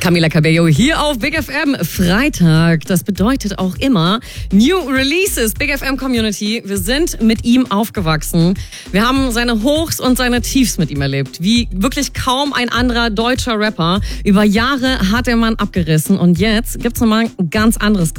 Camila Cabello hier auf Big FM. Freitag, das bedeutet auch immer New Releases. Big FM Community, wir sind mit ihm aufgewachsen. Wir haben seine Hochs und seine Tiefs mit ihm erlebt. Wie wirklich kaum ein anderer deutscher Rapper. Über Jahre hat der Mann abgerissen und jetzt gibt's nochmal ein ganz anderes